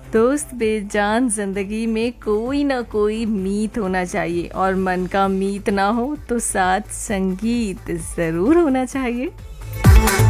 दोस्त बेजान जिंदगी में कोई ना कोई मीत होना चाहिए, और मन का मीत ना हो तो साथ संगीत जरूर होना चाहिए।